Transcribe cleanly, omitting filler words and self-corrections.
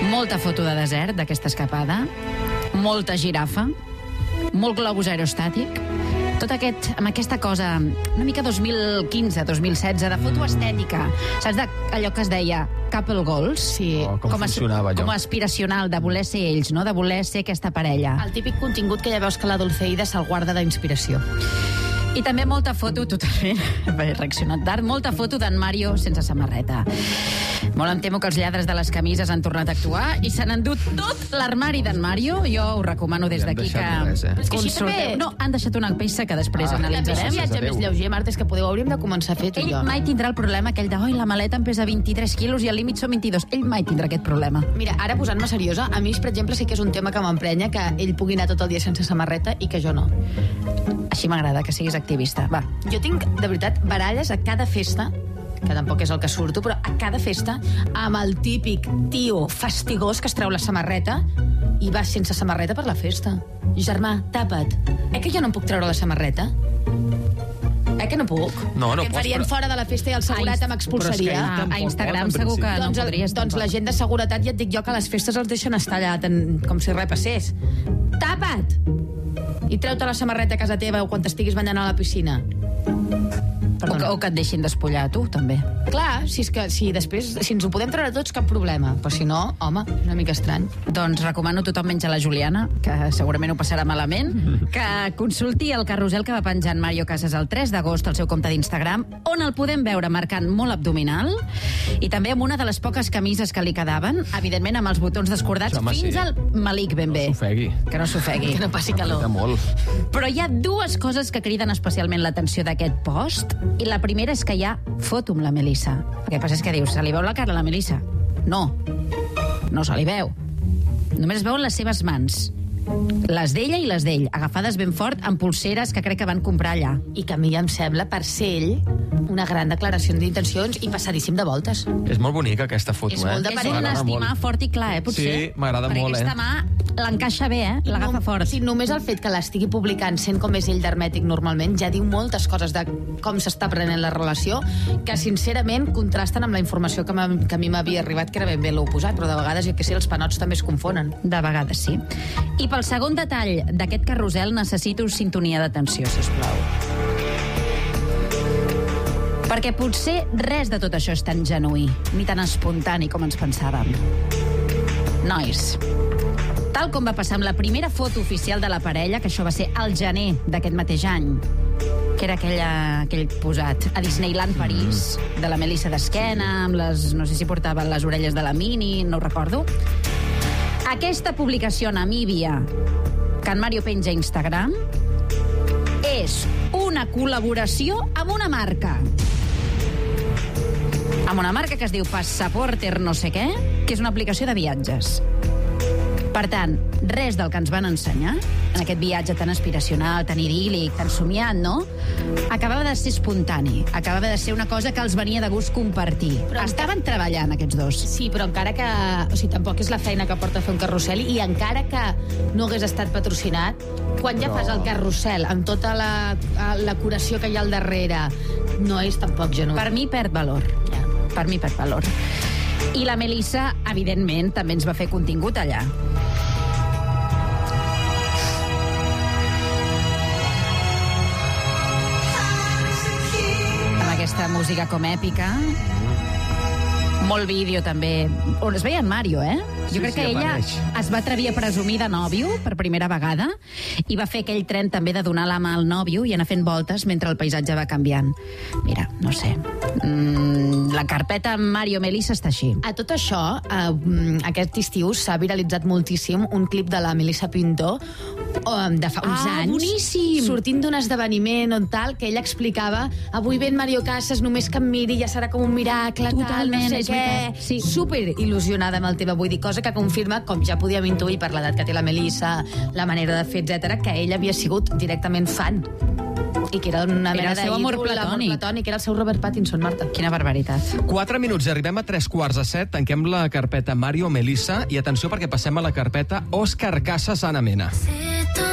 Molta foto de desert, d'aquesta escapada. Molta girafa. Molt globus aerostàtic. Tot amb aquesta cosa una mica 2015-2016 de foto estètica. Saps allò que es deia couple goals? Sí. Com funcionava allò? Com aspiracional, de voler ser ells, no? De voler ser aquesta parella. El típic contingut que ja veus que la Dulceida se'l guarda d'inspiració. I també molta foto, totalment, he reaccionat tard, molta foto d'en Mario sense samarreta. Molt em temo que els lladres de les camises han tornat a actuar i s'han endut tot l'armari d'en Mario. Jo us recomano des d'aquí que... consulteu. No, han deixat una peça que després analitzarem. El viatge més lleuger, Marta, és que hauríem de començar a fer tu i jo. Ell mai tindrà el problema aquell de la maleta em pesa 23 quilos i el límit són 22. Ell mai tindrà aquest problema. Mira, ara posant-me seriosa, a mi, per exemple, sí que és un tema que m'emprenya, que ell pugui anar tot el dia sense samarreta i que jo no. Així m'agrada, que siguis activista. Va. Jo tinc, de veritat, baralles a cada festa, que tampoc és el que surto, però a cada festa, amb el típic tio fastigós que es treu la samarreta i va sense samarreta per la festa. Germà, tapa't. Que jo no em puc treure la samarreta? Que no puc? No que em farien fora de la festa i el seguretat m'expulsaria. A Instagram segur que no podries. Doncs la gent de seguretat, ja et dic jo, que a les festes els deixen estar allà com si res passés. Tapa't! I treu-te la samarreta a casa teva o quan t'estiguis banyant a la piscina. O que et deixin despullar a tu, també. Clar, si ens ho podem treure tots, cap problema. Però si no, home, una mica estrany. Doncs recomano a tothom menys a la Juliana, que segurament ho passarà malament, que consulti el carrusel que va penjar en Mario Casas el 3 d'agost al seu compte d'Instagram, on el podem veure marcant molt abdominal, i també amb una de les poques camises que li quedaven, evidentment amb els botons descordats, fins al malic ben bé. No s'ofegui. Que no s'ofegui. Que no passi calor. Però hi ha dues coses que criden especialment l'atenció d'aquest post, i la primera és que hi ha foto amb la Melissa. El que passa és que dius, se li veu la cara a la Melissa? No se li veu. Només es veuen les seves mans. Les d'ella i les d'ell, agafades ben fort amb pulseres que crec que van comprar allà. I que a mi em sembla, per ser ell, una gran declaració d'intencions i passadíssim de voltes. És molt bonica aquesta foto, És molt de És un estimar fort i clar, potser. Sí, m'agrada molt, Perquè aquesta mà l'encaixa bé, l'agafa fort. Sí, només el fet que l'estigui publicant sent com és ell d'hermètic normalment ja diu moltes coses de com s'està prenent la relació que sincerament contrasten amb la informació que a mi m'havia arribat, que era ben bé l'oposat, però de vegades, jo que sé, els panots també es confonen. De vegades sí. I pel segon detall d'aquest carrusel necessito sintonia d'atenció, sisplau. Perquè potser res de tot això és tan genuí, ni tan espontani com ens pensàvem. Nois, tal com va passar amb la primera foto oficial de la parella, que això va ser al gener d'aquest mateix any, que era aquell posat a Disneyland París, de la Melissa d'esquena, amb les, no sé si portava les orelles de la Mini, no ho recordo. Aquesta publicació a Namíbia que en Mario penja a Instagram és una col·laboració amb una marca. Amb una marca que es diu Passaporter no sé què, que és una aplicació de viatges. Per tant, res del que ens van ensenyar, en aquest viatge tan aspiracional, tan idíl·lic, tan somiat, no? Acabava de ser espontani, acabava de ser una cosa que els venia de gust compartir. Però estaven treballant, aquests dos. Sí, però encara que... O sigui, tampoc és la feina que porta a fer un carrusel, i encara que no hagués estat patrocinat, quan ja fas el carrusel, amb tota la curació que hi ha al darrere, no és tampoc genuí. Per mi perd valor. Ja. Per mi perd valor. I la Melissa, evidentment, també ens va fer contingut allà. Aquesta música com èpica, molt vídeo també, on es veia en Mario, Jo crec que ella es va atrevir a presumir de nòvio per primera vegada i va fer aquell tren també de donar la mà al nòvio i anar fent voltes mentre el paisatge va canviant. Mira, no sé, la carpeta Mario Melissa està així. A tot això, aquest estiu s'ha viralitzat moltíssim un clip de la Melissa Pinto de fa uns anys, boníssim! Sortint d'un esdeveniment on tal, que ella explicava: avui ven Mario Casas, només que em miri ja serà com un miracle, Totalment, tal, no sé què. Sí. Super il·lusionada amb el tema, vull dir, cosa que confirma, com ja podíem intuir per l'edat que té la Melissa, la manera de fer, etc, que ella havia sigut directament fan. I que era una mena el seu amor platònic. Era el seu Robert Pattinson, Marta. Quina barbaritat. 4 minuts, arribem a 3:45, tanquem la carpeta Mario Melissa, i atenció perquè passem a la carpeta Òscar Casas Ana Mena.